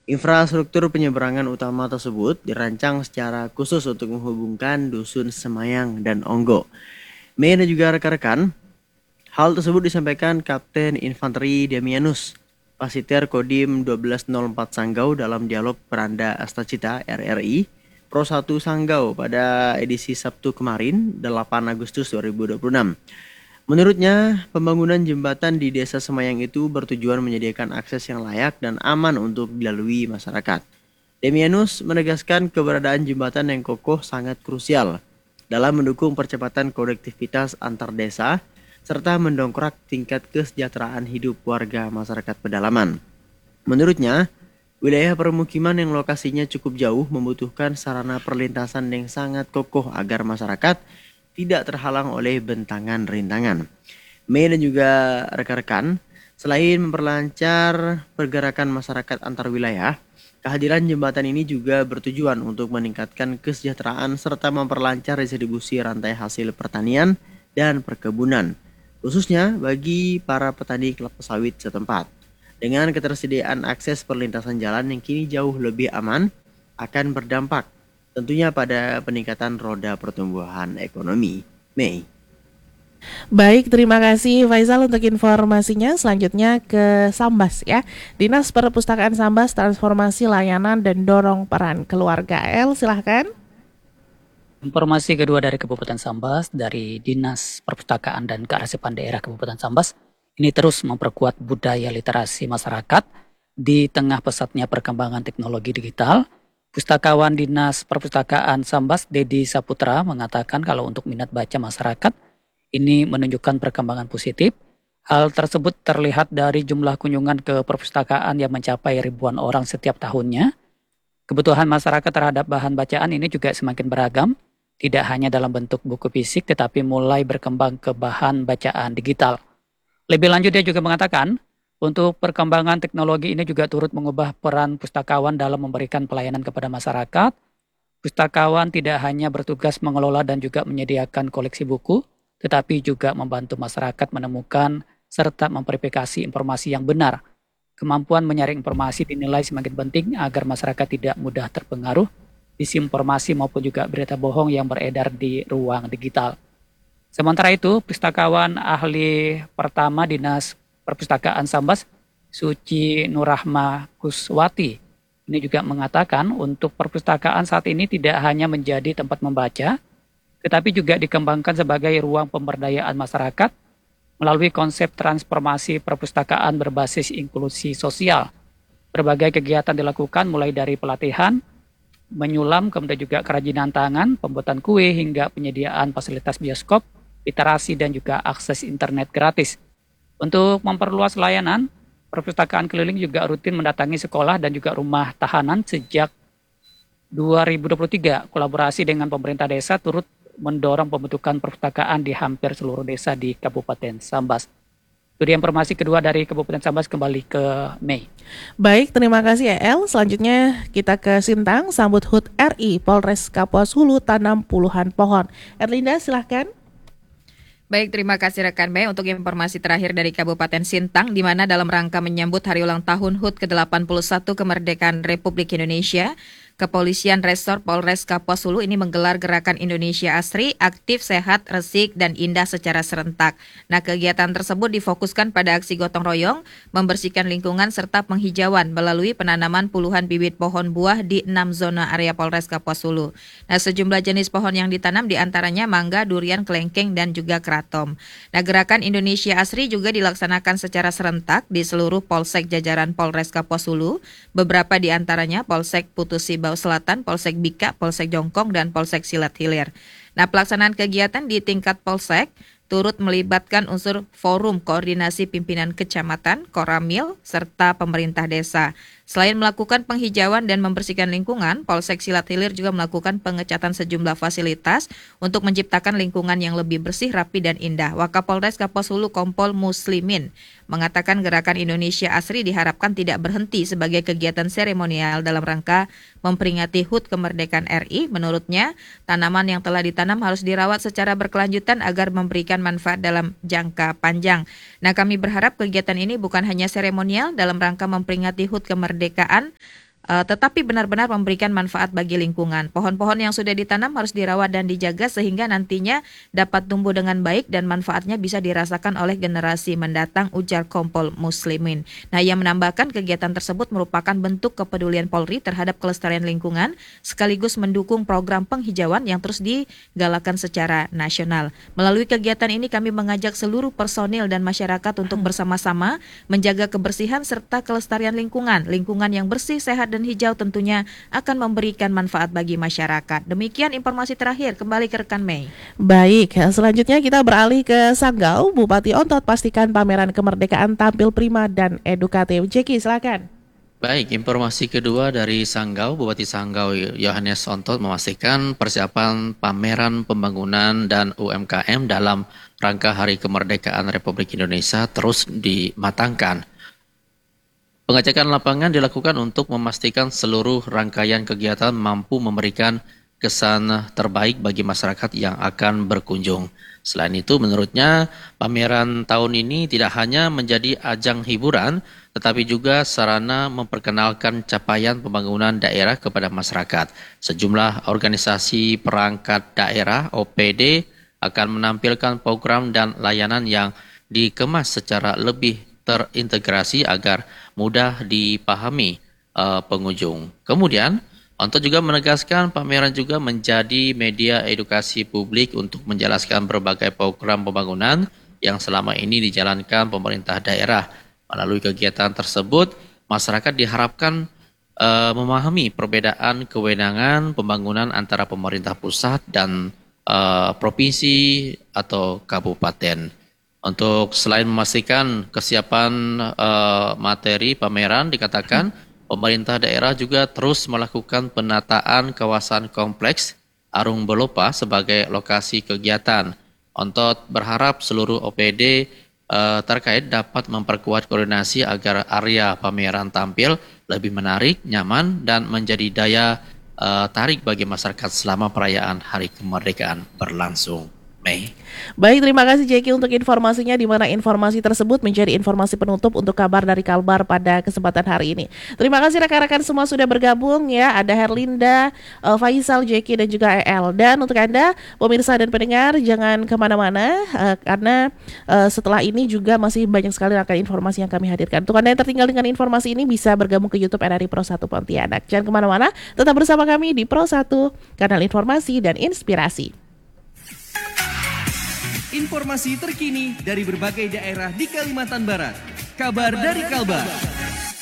Infrastruktur penyeberangan utama tersebut dirancang secara khusus untuk menghubungkan Dusun Semayang dan Onggo. Mei dan juga rekan-rekan, hal tersebut disampaikan Kapten Infanteri Damianus, Pasiter Kodim 1204 Sanggau dalam dialog Peranda Astacita RRI Pro 1 Sanggau pada edisi Sabtu kemarin 8 Agustus 2026. Menurutnya, pembangunan jembatan di Desa Semayang itu bertujuan menyediakan akses yang layak dan aman untuk dilalui masyarakat. Demianus menegaskan keberadaan jembatan yang kokoh sangat krusial dalam mendukung percepatan konektivitas antar desa serta mendongkrak tingkat kesejahteraan hidup warga masyarakat pedalaman. Menurutnya, wilayah permukiman yang lokasinya cukup jauh membutuhkan sarana perlintasan yang sangat kokoh agar masyarakat tidak terhalang oleh bentangan rintangan. Mei dan juga rekan-rekan, selain memperlancar pergerakan masyarakat antar wilayah, kehadiran jembatan ini juga bertujuan untuk meningkatkan kesejahteraan serta memperlancar distribusi rantai hasil pertanian dan perkebunan, khususnya bagi para petani kelapa sawit setempat. Dengan ketersediaan akses perlintasan jalan yang kini jauh lebih aman, akan berdampak tentunya pada peningkatan roda pertumbuhan ekonomi. Mei. Baik, terima kasih Faisal untuk informasinya. Selanjutnya ke Sambas ya. Dinas Perpustakaan Sambas transformasi layanan dan dorong peran keluarga. Silahkan. Informasi kedua dari Kabupaten Sambas dari Dinas Perpustakaan dan Kearsipan Daerah Kabupaten Sambas ini terus memperkuat budaya literasi masyarakat di tengah pesatnya perkembangan teknologi digital. Pustakawan Dinas Perpustakaan Sambas Dedi Saputra mengatakan kalau untuk minat baca masyarakat ini menunjukkan perkembangan positif. Hal tersebut terlihat dari jumlah kunjungan ke perpustakaan yang mencapai ribuan orang setiap tahunnya. Kebutuhan masyarakat terhadap bahan bacaan ini juga semakin beragam, tidak hanya dalam bentuk buku fisik tetapi mulai berkembang ke bahan bacaan digital. Lebih lanjut dia juga mengatakan, untuk perkembangan teknologi ini juga turut mengubah peran pustakawan dalam memberikan pelayanan kepada masyarakat. Pustakawan tidak hanya bertugas mengelola dan juga menyediakan koleksi buku, tetapi juga membantu masyarakat menemukan serta memverifikasi informasi yang benar. Kemampuan menyaring informasi dinilai semakin penting agar masyarakat tidak mudah terpengaruh disinformasi maupun juga berita bohong yang beredar di ruang digital. Sementara itu, pustakawan ahli pertama Dinas Perpustakaan Sambas, Suci Nurrahma Kuswati, ini juga mengatakan untuk perpustakaan saat ini tidak hanya menjadi tempat membaca, tetapi juga dikembangkan sebagai ruang pemberdayaan masyarakat melalui konsep transformasi perpustakaan berbasis inklusi sosial. Berbagai kegiatan dilakukan mulai dari pelatihan, menyulam, kemudian juga kerajinan tangan, pembuatan kue, hingga penyediaan fasilitas bioskop, literasi, dan juga akses internet gratis. Untuk memperluas layanan, perpustakaan keliling juga rutin mendatangi sekolah dan juga rumah tahanan sejak 2023. Kolaborasi dengan pemerintah desa turut mendorong pembentukan perpustakaan di hampir seluruh desa di Kabupaten Sambas. Itu dia informasi kedua dari Kabupaten Sambas, kembali ke Mei. Baik, terima kasih El. Selanjutnya kita ke Sintang, sambut HUT RI, Polres Kapuas Hulu tanam puluhan pohon. Erlinda, silahkan. Baik, terima kasih rekan Mei untuk informasi terakhir dari Kabupaten Sintang, di mana dalam rangka menyambut hari ulang tahun HUT ke-81 Kemerdekaan Republik Indonesia, Kepolisian Resor Polres Kapuas Hulu ini menggelar gerakan Indonesia Asri, aktif, sehat, resik, dan indah secara serentak. Nah, kegiatan tersebut difokuskan pada aksi gotong royong, membersihkan lingkungan, serta penghijauan melalui penanaman puluhan bibit pohon buah di 6 zona area Polres Kapuas Hulu. Nah, sejumlah jenis pohon yang ditanam diantaranya mangga, durian, kelengkeng, dan juga kratom. Nah, gerakan Indonesia Asri juga dilaksanakan secara serentak di seluruh polsek jajaran Polres Kapuas Hulu, beberapa diantaranya Polsek Putusi Bau Selatan, Polsek Bika, Polsek Jongkong, dan Polsek Silat Hilir. Nah, pelaksanaan kegiatan di tingkat polsek turut melibatkan unsur forum koordinasi pimpinan kecamatan, Koramil, serta pemerintah desa. Selain melakukan penghijauan dan membersihkan lingkungan, Polsek Silat Hilir juga melakukan pengecatan sejumlah fasilitas untuk menciptakan lingkungan yang lebih bersih, rapi, dan indah. Wakapolres Kapuas Hulu Kompol Muslimin mengatakan gerakan Indonesia Asri diharapkan tidak berhenti sebagai kegiatan seremonial dalam rangka memperingati HUT kemerdekaan RI. Menurutnya, tanaman yang telah ditanam harus dirawat secara berkelanjutan agar memberikan manfaat dalam jangka panjang. Nah, kami berharap kegiatan ini bukan hanya seremonial dalam rangka memperingati HUT kemerdekaan tetapi benar-benar memberikan manfaat bagi lingkungan. Pohon-pohon yang sudah ditanam harus dirawat dan dijaga sehingga nantinya dapat tumbuh dengan baik dan manfaatnya bisa dirasakan oleh generasi mendatang, ujar Kompol Muslimin. Nah, ia menambahkan kegiatan tersebut merupakan bentuk kepedulian Polri terhadap kelestarian lingkungan sekaligus mendukung program penghijauan yang terus digalakkan secara nasional. Melalui kegiatan ini kami mengajak seluruh personil dan masyarakat untuk bersama-sama menjaga kebersihan serta kelestarian lingkungan. Lingkungan yang bersih, sehat, dan hijau tentunya akan memberikan manfaat bagi masyarakat. Demikian informasi terakhir, kembali ke rekan Mei. Baik, selanjutnya kita beralih ke Sanggau. Bupati Ontot pastikan pameran kemerdekaan tampil prima dan edukatif. Jeki, silakan. Baik, informasi kedua dari Sanggau, Bupati Sanggau Yohanes Ontot memastikan persiapan pameran pembangunan dan UMKM dalam rangka Hari Kemerdekaan Republik Indonesia terus dimatangkan. Pengecekan lapangan dilakukan untuk memastikan seluruh rangkaian kegiatan mampu memberikan kesan terbaik bagi masyarakat yang akan berkunjung. Selain itu, menurutnya pameran tahun ini tidak hanya menjadi ajang hiburan, tetapi juga sarana memperkenalkan capaian pembangunan daerah kepada masyarakat. Sejumlah organisasi perangkat daerah (OPD) akan menampilkan program dan layanan yang dikemas secara lebih terintegrasi agar mudah dipahami pengunjung. Kemudian, Ontot juga menegaskan pameran juga menjadi media edukasi publik untuk menjelaskan berbagai program pembangunan yang selama ini dijalankan pemerintah daerah. Melalui kegiatan tersebut, masyarakat diharapkan memahami perbedaan kewenangan pembangunan antara pemerintah pusat dan provinsi atau kabupaten. Untuk selain memastikan kesiapan materi pameran, dikatakan pemerintah daerah juga terus melakukan penataan kawasan kompleks Arung Belopa sebagai lokasi kegiatan. Ontot berharap seluruh OPD terkait dapat memperkuat koordinasi agar area pameran tampil lebih menarik, nyaman, dan menjadi daya tarik bagi masyarakat selama perayaan Hari Kemerdekaan berlangsung. Mei. Baik, terima kasih Jeki untuk informasinya, di mana informasi tersebut menjadi informasi penutup untuk kabar dari Kalbar pada kesempatan hari ini. Terima kasih rekan-rekan semua sudah bergabung ya. Ada Herlinda, Faisal, Jeki, dan juga EL. Dan untuk Anda pemirsa dan pendengar jangan kemana-mana karena setelah ini juga masih banyak sekali rangkaian informasi yang kami hadirkan. Untuk Anda yang tertinggal dengan informasi ini bisa bergabung ke YouTube RRI Pro 1 Pontianak. Jangan kemana-mana, tetap bersama kami di Pro 1, kanal informasi dan inspirasi. Informasi terkini dari berbagai daerah di Kalimantan Barat. Kabar dari Kalbar.